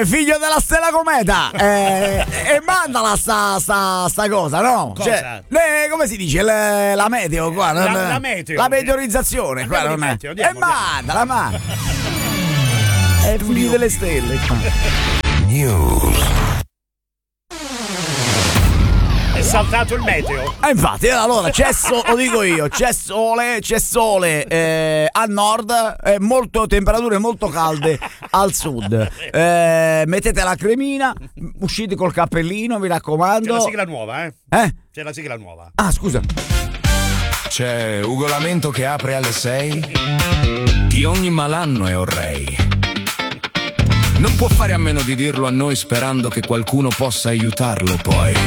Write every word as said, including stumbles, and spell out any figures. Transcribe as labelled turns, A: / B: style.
A: figlio della stella cometa, eh, e mandala sta, sta, sta cosa, no?
B: Cosa?
A: Cioè, le, come si dice? Le, la meteo qua.
B: La,
A: non-
B: la meteo.
A: La meteorizzazione qua,
B: Andiamo
A: non
B: di
A: è.
B: meteo, andiamo,
A: e mandala, mandala. È il figlio delle stelle.
C: News.
B: È saltato il meteo.
A: Ah, infatti, allora c'è so- lo dico io, c'è sole, c'è sole eh, al nord, eh, molto, temperature molto calde al sud. Eh, mettete la cremina, uscite col cappellino, mi raccomando.
B: C'è la sigla nuova, eh?
A: Eh?
B: C'è la sigla nuova.
A: Ah, scusa.
C: C'è Ugo Lamento che apre alle sei. Di ogni malanno è orrei. Non può fare a meno di dirlo a noi sperando che qualcuno possa aiutarlo poi.